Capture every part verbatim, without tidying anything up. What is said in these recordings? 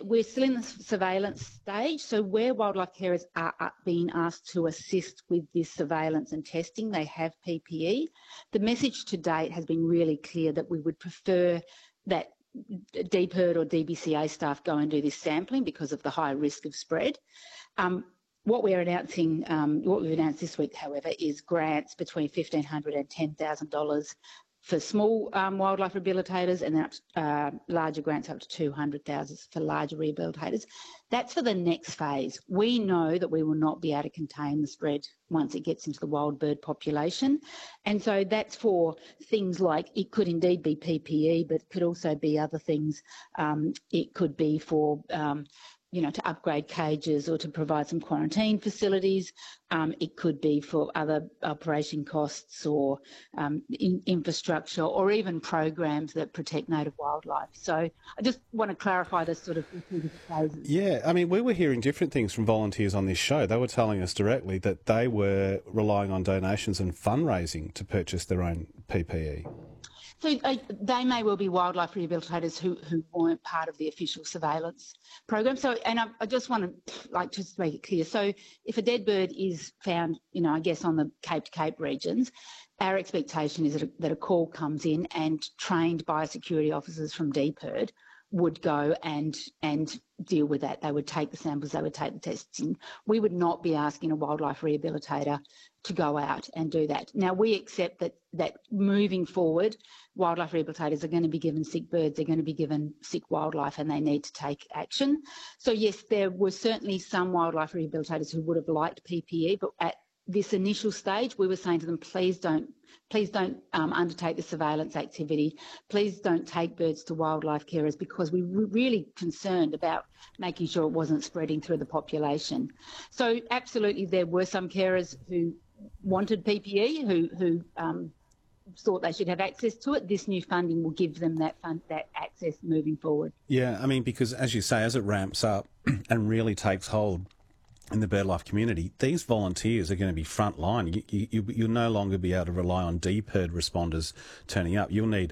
we're still in the surveillance stage, so where wildlife carers are, are being asked to assist with this surveillance and testing, they have P P E. The message to date has been really clear that we would prefer that D P I R D or D B C A staff go and do this sampling because of the high risk of spread. Um, what we're announcing, um, what we've announced this week, however, is grants between fifteen hundred dollars and ten thousand dollars for small um, wildlife rehabilitators, and then up to, uh, larger grants up to two hundred thousand dollars for larger rehabilitators. That's for the next phase. We know that we will not be able to contain the spread once it gets into the wild bird population. And so that's for things like, it could indeed be P P E, but it could also be other things. Um, it could be for um, you know, to upgrade cages or to provide some quarantine facilities. Um, it could be for other operation costs or um, in infrastructure, or even programs that protect native wildlife. So I just want to clarify this sort of two different phases. Yeah, I mean, we were hearing different things from volunteers on this show. They were telling us directly that they were relying on donations and fundraising to purchase their own P P E. So uh, they may well be wildlife rehabilitators who, who weren't part of the official surveillance program. So, and I, I just want to like just make it clear. So, if a dead bird is found, you know, I guess on the Cape to Cape regions, our expectation is that a, that a call comes in, and trained biosecurity officers from D P I R D would go and and deal with that. They would take the samples, they would take the tests, and we would not be asking a wildlife rehabilitator to go out and do that. Now, we accept that that moving forward, wildlife rehabilitators are going to be given sick birds, they're going to be given sick wildlife, and they need to take action. So yes, there were certainly some wildlife rehabilitators who would have liked P P E, but at this initial stage, we were saying to them, please don't, please don't um, undertake the surveillance activity. Please don't take birds to wildlife carers, because we were really concerned about making sure it wasn't spreading through the population. So absolutely, there were some carers who wanted P P E, who, who um, thought they should have access to it. This new funding will give them that fund, that access moving forward. Yeah, I mean, because as you say, as it ramps up and really takes hold in the birdlife community, these volunteers are going to be front line. You, you, you'll no longer be able to rely on D P I R D responders turning up. You'll need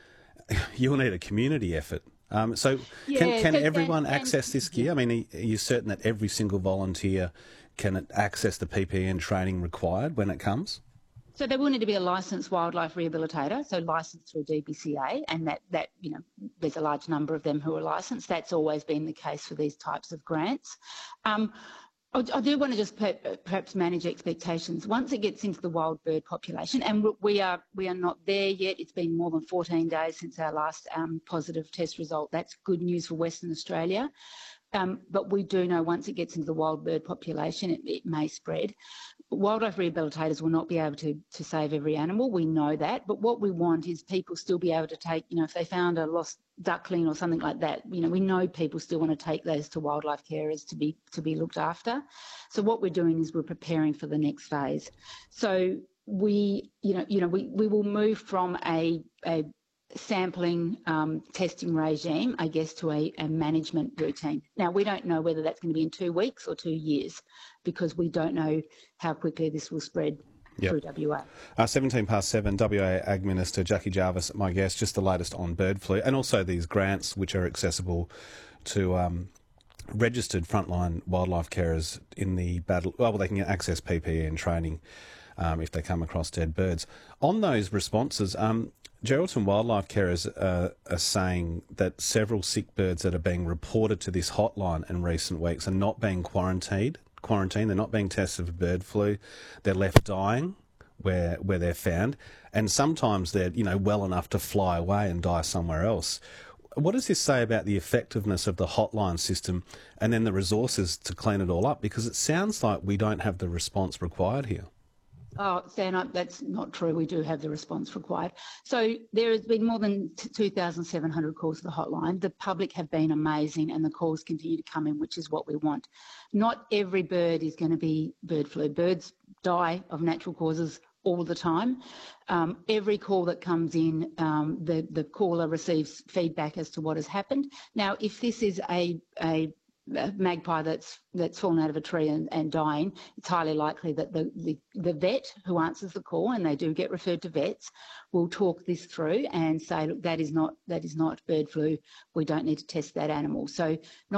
you'll need a community effort. Um, so yeah, can, can so everyone then, access this gear? I mean, are you certain that every single volunteer can access the P P E and training required when it comes? So there will need to be a licensed wildlife rehabilitator, so licensed through D B C A, and that, that, you know, there's a large number of them who are licensed. That's always been the case for these types of grants. Um, I, I do want to just per, perhaps manage expectations. Once it gets into the wild bird population, and we are we are not there yet. It's been more than fourteen days since our last um, positive test result. That's good news for Western Australia. Um, but we do know once it gets into the wild bird population, it, it may spread. Wildlife rehabilitators will not be able to, to save every animal. We know that. But what we want is people still be able to take, you know, if they found a lost duckling or something like that, you know, we know people still want to take those to wildlife carers to be to be looked after. So what we're doing is we're preparing for the next phase. So we, you know, you know, we, we will move from a, a sampling um, testing regime, I guess, to a, a management routine. Now, we don't know whether that's going to be in two weeks or two years because we don't know how quickly this will spread yep. through W A. Uh, seventeen past seven, W A Ag Minister Jackie Jarvis, my guest, just the latest on bird flu, and also these grants which are accessible to um, registered frontline wildlife carers in the battle. Well, they can access P P E and training um, if they come across dead birds. On those responses, um, Geraldton wildlife carers uh, are saying that several sick birds that are being reported to this hotline in recent weeks are not being quarantined. Quarantined. They're not being tested for bird flu. They're left dying where where they're found, and sometimes they're you know well enough to fly away and die somewhere else. What does this say about the effectiveness of the hotline system and then the resources to clean it all up? Because it sounds like we don't have the response required here. Oh, Stan, that's not true. We do have the response required. So there has been more than two thousand seven hundred calls to the hotline. The public have been amazing and the calls continue to come in, which is what we want. Not every bird is going to be bird flu. Birds die of natural causes all the time. Um, every call that comes in, um, the, the caller receives feedback as to what has happened. Now, if this is a, a A magpie that's that's fallen out of a tree and, and dying, it's highly likely that the, the, the vet who answers the call, and they do get referred to vets, will talk this through and say, look, that is not that is not bird flu. We don't need to test that animal. So not